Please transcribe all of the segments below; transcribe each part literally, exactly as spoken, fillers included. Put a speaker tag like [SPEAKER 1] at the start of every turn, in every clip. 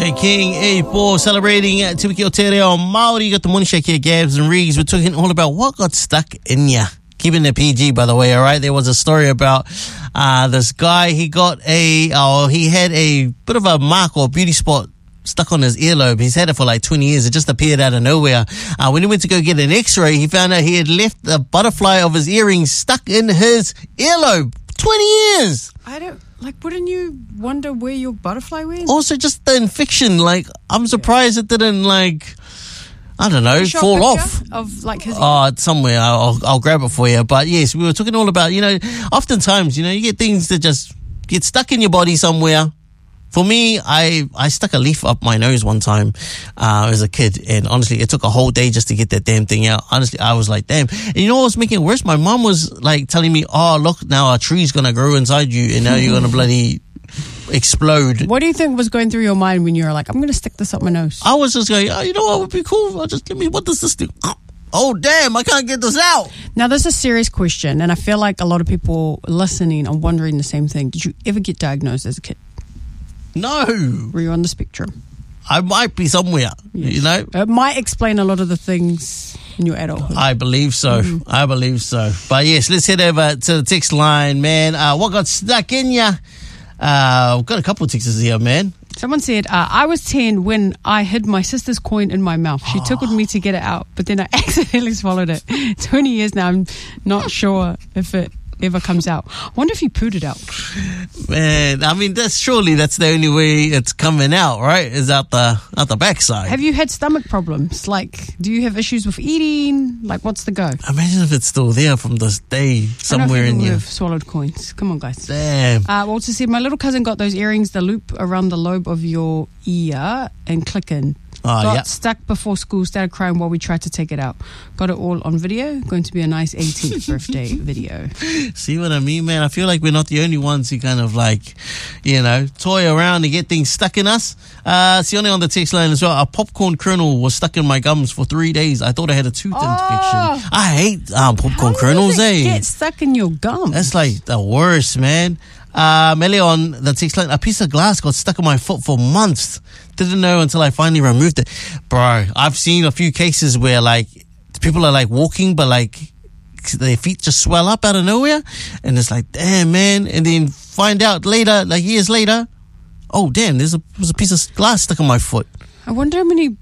[SPEAKER 1] Jay King, eighty-four, celebrating at Te Wiki o Te Reo Māori. You got the morning shake here, Gabs and Riggs. We're talking all about what got stuck in ya. Keeping it P G, by the way, all right? There was a story about uh, this guy. He got a, oh, he had a bit of a mark or beauty spot stuck on his earlobe. He's had it for like twenty years. It just appeared out of nowhere. Uh, when he went to go get an x-ray, he found out he had left the butterfly of his earring stuck in his earlobe. twenty years.
[SPEAKER 2] I don't, like, wouldn't you wonder where your butterfly went?
[SPEAKER 1] Also, just the infection. Like, I'm surprised yeah. it didn't, like, I don't know, fall off.
[SPEAKER 2] Of, like, his
[SPEAKER 1] Oh, it's somewhere. I'll, I'll grab it for you. But yes, we were talking all about, you know, oftentimes, you know, you get things that just get stuck in your body somewhere. For me, I, I stuck a leaf up my nose one time uh, as a kid, and honestly, it took a whole day just to get that damn thing out. Honestly, I was like, damn. And you know what was making it worse? My mom was like telling me, oh, look, now a tree's going to grow inside you, and now you're going to bloody explode.
[SPEAKER 2] What do you think was going through your mind when you were like, I'm going to stick this up my nose?
[SPEAKER 1] I was just going, oh, you know what would be cool? I'll just, let me, what does this do? Oh, damn, I can't get this out.
[SPEAKER 2] Now, this is a serious question, and I feel like a lot of people listening are wondering the same thing. Did you ever get diagnosed as a kid?
[SPEAKER 1] No.
[SPEAKER 2] Were you on the spectrum?
[SPEAKER 1] I might be somewhere, yes. you know.
[SPEAKER 2] It might explain a lot of the things in your adulthood.
[SPEAKER 1] I believe so. Mm-hmm. I believe so. But yes, let's head over to the text line, man. Uh, what got stuck in ya? Uh, we've got a couple of texts here, man.
[SPEAKER 2] Someone said, uh, I was ten when I hid my sister's coin in my mouth. She oh. took with me to get it out, but then I accidentally swallowed it. twenty years now, I'm not sure if it ever comes out. I wonder if you pooed it out.
[SPEAKER 1] Man, I mean, that's surely that's the only way it's coming out, right? Is out the out the backside.
[SPEAKER 2] Have you had stomach problems? Like, do you have issues with eating? Like, what's the go?
[SPEAKER 1] Imagine if it's still there from this day somewhere in here.
[SPEAKER 2] Have swallowed coins. Come on, guys.
[SPEAKER 1] Damn.
[SPEAKER 2] Uh, Walter said, my little cousin got those earrings, the loop around the lobe of your ear and click in.
[SPEAKER 1] Oh,
[SPEAKER 2] got
[SPEAKER 1] yep.
[SPEAKER 2] stuck before school, started crying while we tried to take it out. Got it all on video. Going to be a nice eighteenth birthday video.
[SPEAKER 1] See what I mean, man? I feel like we're not the only ones who kind of like, you know, toy around and get things stuck in us. Uh, Sione on the text line as well. A popcorn kernel was stuck in my gums for three days. I thought I had a tooth
[SPEAKER 2] oh,
[SPEAKER 1] infection. I hate um, popcorn
[SPEAKER 2] how
[SPEAKER 1] kernels,
[SPEAKER 2] does it
[SPEAKER 1] eh?
[SPEAKER 2] get stuck in your gums?
[SPEAKER 1] That's like the worst, man. Uh, Mele on the text line, a piece of glass got stuck in my foot for months. Didn't know until I finally removed it. Bro, I've seen a few cases where like people are like walking, but like their feet just swell up out of nowhere. And it's like, damn, man. And then find out later, like years later, oh, damn, there's a, there's a piece of glass stuck in my foot.
[SPEAKER 2] I wonder how many...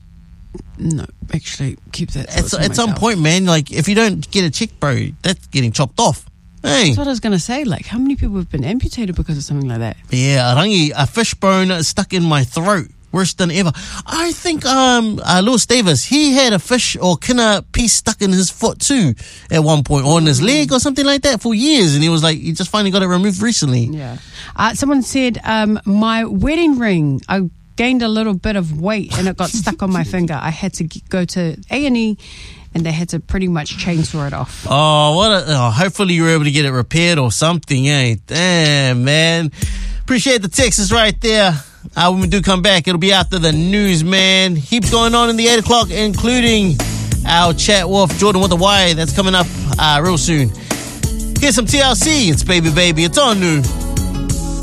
[SPEAKER 2] No, actually, keep that.
[SPEAKER 1] At, at some point, man, like if you don't get it checked, bro, that's getting chopped off. Hey.
[SPEAKER 2] That's what I was going to say. Like, how many people have been amputated because of something like that?
[SPEAKER 1] Yeah, rangi, a fish bone stuck in my throat. Worse than ever. I think um, uh, Lewis Davis, he had a fish or kina piece stuck in his foot too at one point, or in his leg or something like that for years. And he was like, he just finally got it removed recently.
[SPEAKER 2] Yeah. Uh, someone said, um, my wedding ring, I gained a little bit of weight and it got stuck on my finger. I had to go to A and E. And they had to pretty much chainsaw it off.
[SPEAKER 1] Oh, what a, oh, hopefully you were able to get it repaired or something, eh? Damn, man. Appreciate the texts right there. Uh, when we do come back, it'll be after the news, man. Heaps going on in the eight o'clock, including our chat with Jordan with the Y. That's coming up uh, real soon. Here's some T L C. It's Baby Baby. It's on new.